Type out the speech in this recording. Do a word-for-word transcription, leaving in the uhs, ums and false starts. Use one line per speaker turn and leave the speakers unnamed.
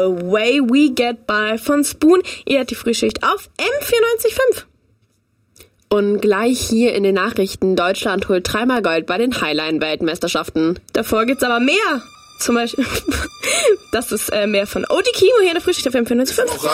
Way We Get By von Spoon. Ihr hört die Frühschicht auf M vierundneunzig Komma fünf. Und gleich hier in den Nachrichten, Deutschland holt dreimal Gold bei den Highline-Weltmeisterschaften. Davor gibt's aber mehr. Zum Beispiel, das ist äh, mehr von O G Kimo hier in der Frühschicht auf M vierundneunzig Komma fünf.